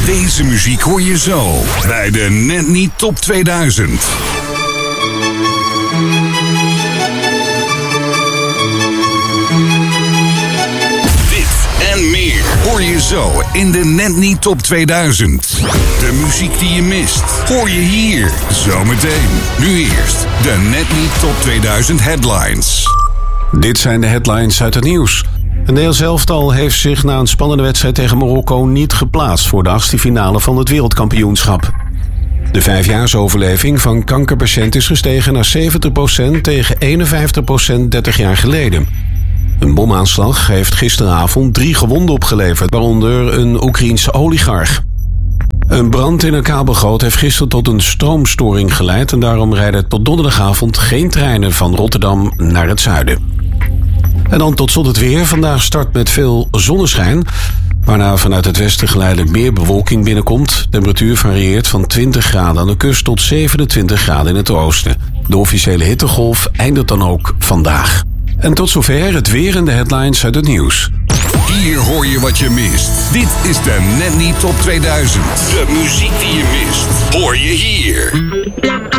Deze muziek hoor je zo bij de Net Niet Top 2000. En meer hoor je zo in de Net Niet Top 2000. De muziek die je mist, hoor je hier zometeen. Nu eerst de Net Niet Top 2000 headlines. Dit zijn de headlines uit het nieuws. Het Nederlands elftal heeft zich na een spannende wedstrijd tegen Marokko niet geplaatst voor de achtste finale van het wereldkampioenschap. De 5-jaarsoverleving van kankerpatiënten is gestegen naar 70% tegen 51% 30 jaar geleden. Een bomaanslag heeft gisteravond 3 gewonden opgeleverd, waaronder een Oekraïense oligarch. Een brand in een kabelgoot heeft gisteren tot een stroomstoring geleid en daarom rijden tot donderdagavond geen treinen van Rotterdam naar het zuiden. En dan tot slot het weer. Vandaag start met veel zonneschijn, waarna vanuit het westen geleidelijk meer bewolking binnenkomt. De temperatuur varieert van 20 graden aan de kust tot 27 graden in het oosten. De officiële hittegolf eindigt dan ook vandaag. En tot zover het weer en de headlines uit het nieuws. Hier hoor je wat je mist. Dit is de Net Niet Top 2000. De muziek die je mist, hoor je hier.